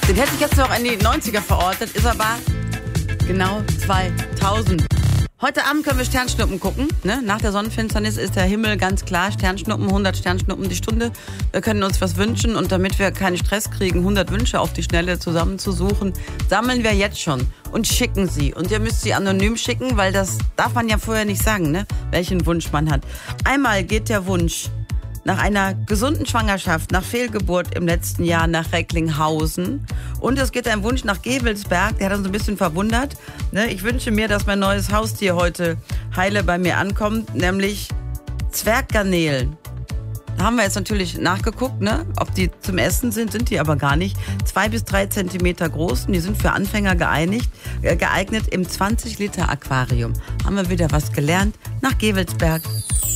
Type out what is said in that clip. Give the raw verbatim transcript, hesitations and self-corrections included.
Den hätte ich jetzt noch in die neunziger verortet, ist aber genau zweitausend. Heute Abend können wir Sternschnuppen gucken. Ne? Nach der Sonnenfinsternis ist der Himmel ganz klar. Sternschnuppen, hundert Sternschnuppen die Stunde. Wir können uns was wünschen und damit wir keinen Stress kriegen, hundert Wünsche auf die Schnelle zusammenzusuchen, sammeln wir jetzt schon und schicken sie. Und ihr müsst sie anonym schicken, weil das darf man ja vorher nicht sagen, ne? Welchen Wunsch man hat. Einmal geht der Wunsch nach einer gesunden Schwangerschaft, nach Fehlgeburt im letzten Jahr nach Recklinghausen. Und es geht ein Wunsch nach Gevelsberg, der hat uns ein bisschen verwundert. Ich wünsche mir, dass mein neues Haustier heute heile bei mir ankommt, nämlich Zwerggarnelen. Da haben wir jetzt natürlich nachgeguckt, ne? Ob die zum Essen sind, sind die aber gar nicht. Zwei bis drei Zentimeter groß und die sind für Anfänger geeinigt, äh, geeignet im zwanzig Liter Aquarium. Haben wir wieder was gelernt nach Gevelsberg.